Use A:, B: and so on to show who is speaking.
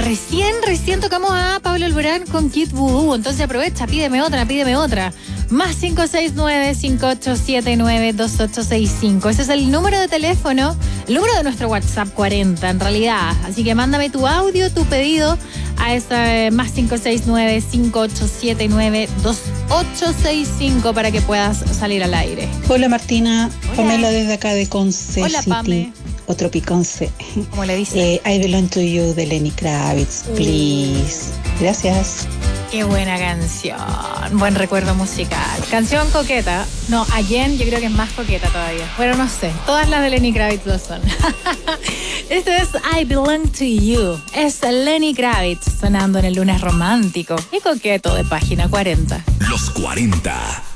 A: Recién tocamos a Pablo Alborán con Kid Voodoo, entonces aprovecha, pídeme otra. Más 569-5879-2865. Ese es el número de teléfono, el número de nuestro WhatsApp 40 en realidad. Así que mándame tu audio, tu pedido a ese más 569-5879-2865 para que puedas salir al aire.
B: Hola Martina,
A: Hola.
B: Pamela desde acá de Conce
A: Hola,
B: City.
A: Pame.
B: O Tropiconce.
A: Como le dice.
B: I Belong to You de Lenny Kravitz, please. Gracias.
A: Qué buena canción. Buen recuerdo musical. Canción coqueta. No, Again yo creo que es más coqueta todavía. Bueno, no sé. Todas las de Lenny Kravitz lo son. Este es I Belong to You. Es Lenny Kravitz sonando en el lunes romántico y coqueto de página 40.
C: Los 40.